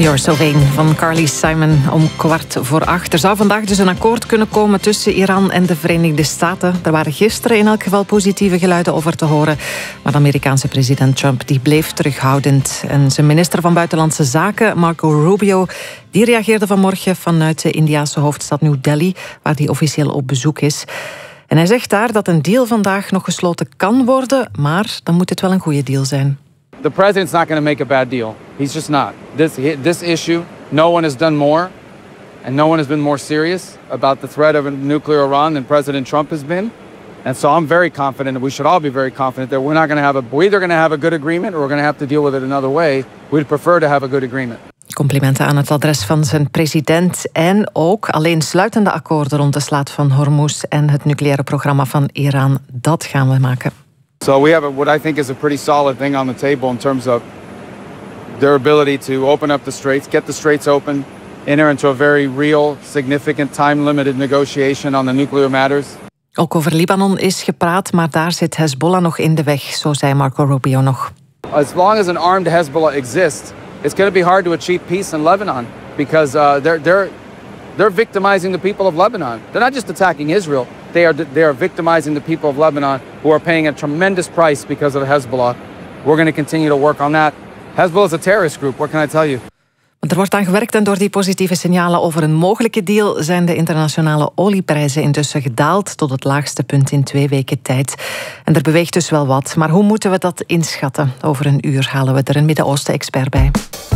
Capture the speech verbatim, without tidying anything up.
You're So Vain van Carly Simon om kwart voor acht. Er zou vandaag dus een akkoord kunnen komen tussen Iran en de Verenigde Staten. Er waren gisteren in elk geval positieve geluiden over te horen. Maar de Amerikaanse president Trump die bleef terughoudend. En zijn minister van Buitenlandse Zaken, Marco Rubio, die reageerde vanmorgen vanuit de Indiase hoofdstad New Delhi, waar hij officieel op bezoek is. En hij zegt daar dat een deal vandaag nog gesloten kan worden, maar dan moet het wel een goede deal zijn. The president's not going to make a bad deal. He's just not. This this issue, no one has done more, and no one has been more serious about the threat of a nuclear Iran than President Trump has been. And so I'm very confident, and we should all be very confident that we're not going to have a. We're either going to have a good agreement or we're going to have to deal with it another way. We'd prefer to have a good agreement. Complimenten aan het adres van zijn president en ook alleen sluitende akkoorden rond de slaat van Hormuz en het nucleaire programma van Iran. Dat gaan we maken. So we have a, what I think is a pretty solid thing on the table in terms of their ability to open up the straits, get the straits open, enter into a very real, significant, time-limited negotiation on the nuclear matters. Ook over Libanon is gepraat, maar daar zit Hezbollah nog in de weg, zo zei Marco Rubio nog. As long as an armed Hezbollah exists, it's going to be hard to achieve peace in Lebanon because uh, they're they're they're victimizing the people of Lebanon. They're not just attacking Israel. They are they are victimizing the people of Lebanon who are paying a tremendous price because of Hezbollah. We're going to continue to work on that. Hezbollah is a terrorist group. What can I tell you? Er wordt aan gewerkt en door die positieve signalen over een mogelijke deal zijn de internationale olieprijzen intussen gedaald tot het laagste punt in twee weken tijd. En er beweegt dus wel wat. Maar hoe moeten we dat inschatten? Over een uur halen we er een Midden-Oosten-expert bij.